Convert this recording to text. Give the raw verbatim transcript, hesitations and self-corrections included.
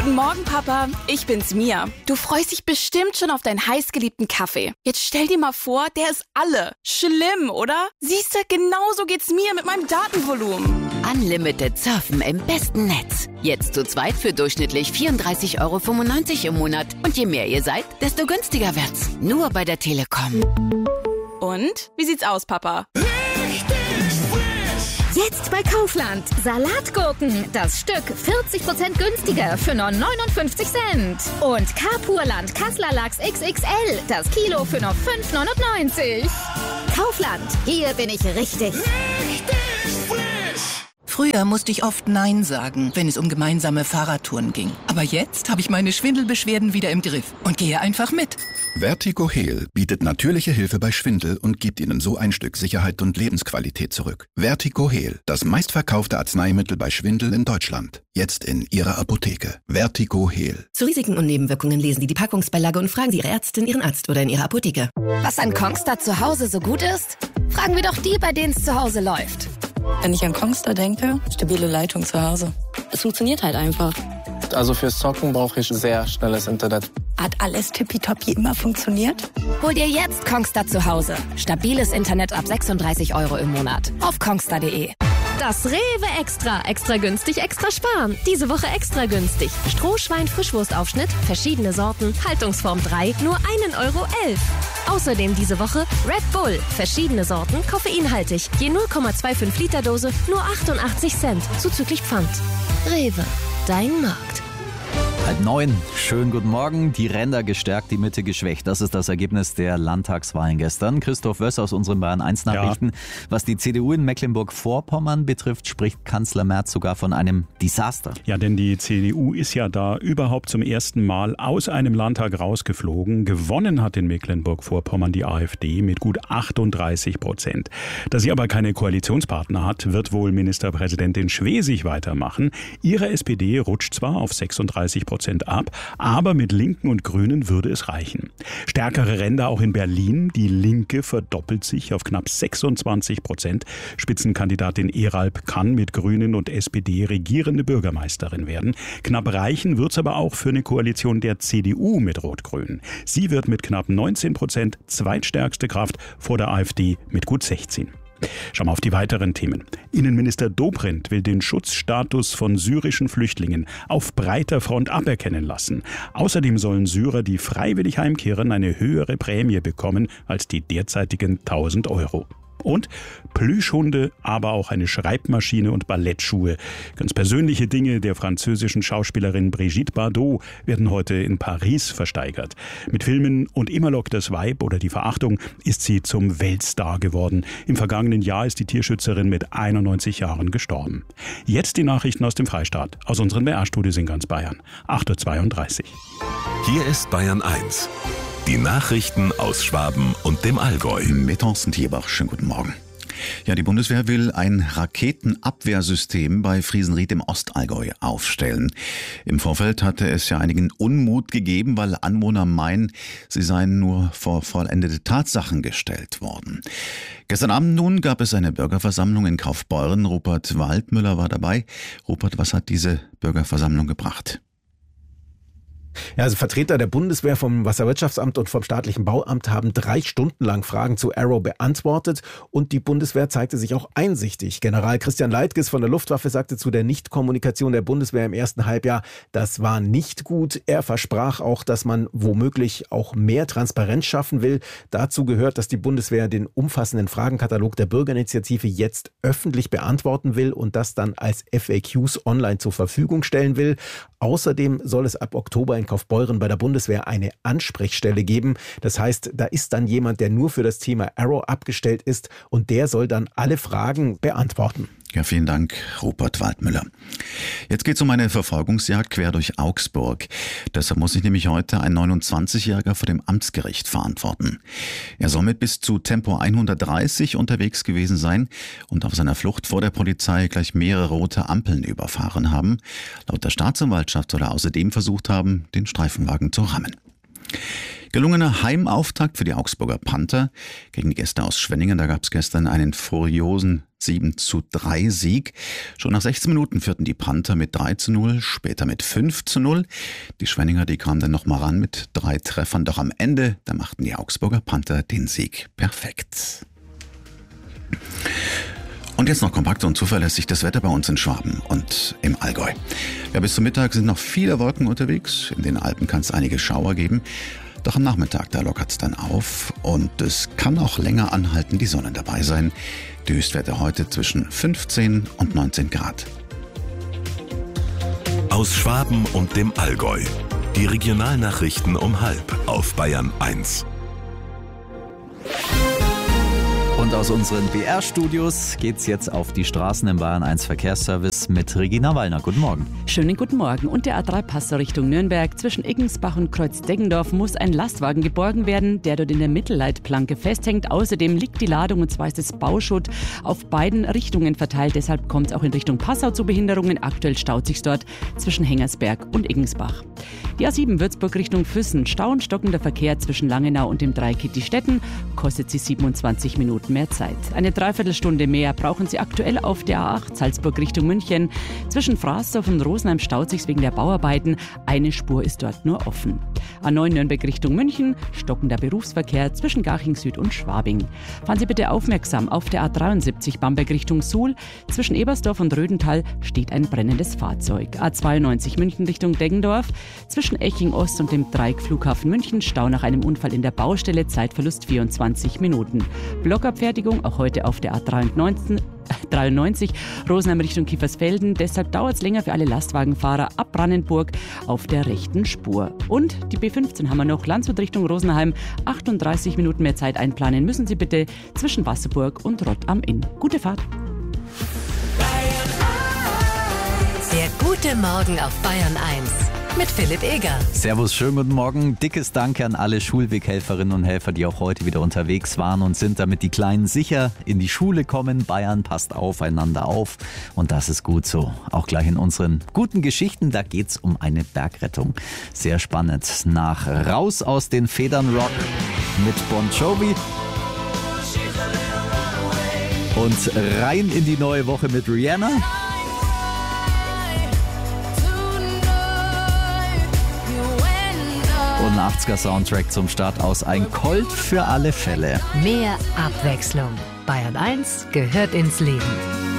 Guten Morgen, Papa. Ich bin's, Mia. Du freust dich bestimmt schon auf deinen heißgeliebten Kaffee. Jetzt stell dir mal vor, der ist alle. Schlimm, oder? Siehst du, genauso geht's mir mit meinem Datenvolumen. Unlimited Surfen im besten Netz. Jetzt zu zweit für durchschnittlich vierunddreißig Euro fünfundneunzig im Monat. Und je mehr ihr seid, desto günstiger wird's. Nur bei der Telekom. Und? Wie sieht's aus, Papa? Jetzt bei Kaufland. Salatgurken. Das Stück vierzig Prozent günstiger für nur neunundfünfzig Cent. Und Carpurland Kassler Lachs X X L. Das Kilo für nur fünf neunundneunzig. Kaufland. Hier bin ich richtig. Früher musste ich oft Nein sagen, wenn es um gemeinsame Fahrradtouren ging. Aber jetzt habe ich meine Schwindelbeschwerden wieder im Griff und gehe einfach mit. Vertigo Heal bietet natürliche Hilfe bei Schwindel und gibt Ihnen so ein Stück Sicherheit und Lebensqualität zurück. Vertigo Heal, das meistverkaufte Arzneimittel bei Schwindel in Deutschland. Jetzt in Ihrer Apotheke. Vertigo Heal. Zu Risiken und Nebenwirkungen lesen Sie die Packungsbeilage und fragen Sie Ihre Ärztin, Ihren Arzt oder in Ihrer Apotheke. Was an Kongstar zu Hause so gut ist? Fragen wir doch die, bei denen es zu Hause läuft. Wenn ich an Kongstar denke, stabile Leitung zu Hause. Es funktioniert halt einfach. Also fürs Zocken brauche ich sehr schnelles Internet. Hat alles tippitoppi immer funktioniert? Hol dir jetzt Kongstar zu Hause. Stabiles Internet ab sechsunddreißig Euro im Monat. Auf kongstar punkt de. Das Rewe Extra. Extra günstig, extra sparen. Diese Woche extra günstig. Strohschwein Frischwurstaufschnitt, verschiedene Sorten, Haltungsform drei, nur einen Euro elf. Außerdem diese Woche Red Bull, verschiedene Sorten, koffeinhaltig. Je null Komma fünfundzwanzig Liter Dose, nur achtundachtzig Cent, zuzüglich Pfand. Rewe, dein Markt. Halb neun. Schönen guten Morgen. Die Ränder gestärkt, die Mitte geschwächt. Das ist das Ergebnis der Landtagswahlen gestern. Christoph Wöss aus unseren Bayern eins Nachrichten. Ja. Was die C D U in Mecklenburg-Vorpommern betrifft, spricht Kanzler Merz sogar von einem Desaster. Ja, denn die C D U ist ja da überhaupt zum ersten Mal aus einem Landtag rausgeflogen. Gewonnen hat in Mecklenburg-Vorpommern die AfD mit gut achtunddreißig Prozent. Da sie aber keine Koalitionspartner hat, wird wohl Ministerpräsidentin Schwesig weitermachen. Ihre S P D rutscht zwar auf sechsunddreißig Prozent ab, aber mit Linken und Grünen würde es reichen. Stärkere Ränder auch in Berlin. Die Linke verdoppelt sich auf knapp sechsundzwanzig Prozent. Spitzenkandidatin Eralp kann mit Grünen und S P D regierende Bürgermeisterin werden. Knapp reichen wird es aber auch für eine Koalition der C D U mit Rot-Grün. Sie wird mit knapp neunzehn Prozent zweitstärkste Kraft vor der AfD mit gut sechzehn. Schauen wir auf die weiteren Themen. Innenminister Dobrindt will den Schutzstatus von syrischen Flüchtlingen auf breiter Front aberkennen lassen. Außerdem sollen Syrer, die freiwillig heimkehren, eine höhere Prämie bekommen als die derzeitigen tausend Euro. Und Plüschhunde, aber auch eine Schreibmaschine und Ballettschuhe. Ganz persönliche Dinge der französischen Schauspielerin Brigitte Bardot werden heute in Paris versteigert. Mit Filmen Und immer lockt das Weib oder Die Verachtung ist sie zum Weltstar geworden. Im vergangenen Jahr ist die Tierschützerin mit einundneunzig Jahren gestorben. Jetzt die Nachrichten aus dem Freistaat, aus unseren B R-Studios in ganz Bayern. acht Uhr zweiunddreißig. Hier ist Bayern eins. Die Nachrichten aus Schwaben und dem Allgäu. Mit Thorsten Tierbach. Schönen guten Morgen. Ja, die Bundeswehr will ein Raketenabwehrsystem bei Friesenried im Ostallgäu aufstellen. Im Vorfeld hatte es ja einigen Unmut gegeben, weil Anwohner meinen, sie seien nur vor vollendete Tatsachen gestellt worden. Gestern Abend nun gab es eine Bürgerversammlung in Kaufbeuren. Rupert Waldmüller war dabei. Rupert, was hat diese Bürgerversammlung gebracht? Ja, also Vertreter der Bundeswehr vom Wasserwirtschaftsamt und vom staatlichen Bauamt haben drei Stunden lang Fragen zu Arrow beantwortet und die Bundeswehr zeigte sich auch einsichtig. General Christian Leitgeb von der Luftwaffe sagte zu der Nichtkommunikation der Bundeswehr im ersten Halbjahr, das war nicht gut. Er versprach auch, dass man womöglich auch mehr Transparenz schaffen will. Dazu gehört, dass die Bundeswehr den umfassenden Fragenkatalog der Bürgerinitiative jetzt öffentlich beantworten will und das dann als F A Qs online zur Verfügung stellen will. Außerdem soll es ab Oktober in Kaufbeuren bei der Bundeswehr eine Ansprechstelle geben. Das heißt, da ist dann jemand, der nur für das Thema Arrow abgestellt ist und der soll dann alle Fragen beantworten. Ja, vielen Dank, Rupert Waldmüller. Jetzt geht es um eine Verfolgungsjagd quer durch Augsburg. Deshalb muss sich nämlich heute ein neunundzwanzigjähriger vor dem Amtsgericht verantworten. Er soll mit bis zu Tempo hundertdreißig unterwegs gewesen sein und auf seiner Flucht vor der Polizei gleich mehrere rote Ampeln überfahren haben. Laut der Staatsanwaltschaft soll er außerdem versucht haben, den Streifenwagen zu rammen. Gelungener Heimauftakt für die Augsburger Panther gegen die Gäste aus Schwenningen. Da gab es gestern einen furiosen sieben zu drei Sieg. Schon nach sechzehn Minuten führten die Panther mit drei zu null, später mit fünf zu null. Die Schwenninger, die kamen dann nochmal ran mit drei Treffern, doch am Ende, da machten die Augsburger Panther den Sieg perfekt. Und jetzt noch kompakt und zuverlässig das Wetter bei uns in Schwaben und im Allgäu. Ja, bis zum Mittag sind noch viele Wolken unterwegs. In den Alpen kann es einige Schauer geben. Doch am Nachmittag, da lockert es dann auf und es kann auch länger anhalten, die Sonne dabei sein. Die Höchstwerte heute zwischen fünfzehn und neunzehn Grad. Aus Schwaben und dem Allgäu. Die Regionalnachrichten um halb auf Bayern eins. Und aus unseren B R-Studios geht's jetzt auf die Straßen im Bayern eins Verkehrsservice mit Regina Wallner. Guten Morgen. Schönen guten Morgen. Und der A drei Passau Richtung Nürnberg. Zwischen Iggensbach und Kreuz-Deggendorf muss ein Lastwagen geborgen werden, der dort in der Mittelleitplanke festhängt. Außerdem liegt die Ladung, und zwar ist es Bauschutt, auf beiden Richtungen verteilt. Deshalb kommt es auch in Richtung Passau zu Behinderungen. Aktuell staut sich dort zwischen Hengersberg und Iggensbach. Die A sieben Würzburg Richtung Füssen. Stau und stockender Verkehr zwischen Langenau und dem Dreieck die Städten. Kostet sie siebenundzwanzig Minuten mehr Zeit. Eine Dreiviertelstunde mehr brauchen Sie aktuell auf der A acht Salzburg Richtung München. Zwischen Fraßdorf und Rosenheim staut sich wegen der Bauarbeiten. Eine Spur ist dort nur offen. A neun Nürnberg Richtung München. Stockender Berufsverkehr zwischen Garching Süd und Schwabing. Fahren Sie bitte aufmerksam auf der A dreiundsiebzig Bamberg Richtung Suhl. Zwischen Ebersdorf und Rödental steht ein brennendes Fahrzeug. A zweiundneunzig München Richtung Deggendorf. Zwischen Eching Ost und dem Dreieck Flughafen München Stau nach einem Unfall in der Baustelle. Zeitverlust vierundzwanzig Minuten. Blockabfertigung auch heute auf der A dreiundneunzig Rosenheim Richtung Kiefersfelden. Deshalb dauert es länger für alle Lastwagenfahrer ab Brandenburg auf der rechten Spur. Und die B fünfzehn haben wir noch. Landshut Richtung Rosenheim. achtunddreißig Minuten mehr Zeit einplanen müssen Sie bitte zwischen Wasserburg und Rott am Inn. Gute Fahrt. Der gute Morgen auf Bayern eins. Mit Philipp Eger. Servus, schönen guten Morgen. Dickes Danke an alle Schulweghelferinnen und Helfer, die auch heute wieder unterwegs waren und sind, damit die Kleinen sicher in die Schule kommen. Bayern passt aufeinander auf und das ist gut so. Auch gleich in unseren guten Geschichten, da geht's um eine Bergrettung. Sehr spannend. Nach Raus aus den Federn Rock mit Bon Jovi und rein in die neue Woche mit Rihanna. Und ein achtziger-Soundtrack zum Start aus Ein Colt für alle Fälle. Mehr Abwechslung. Bayern eins gehört ins Leben.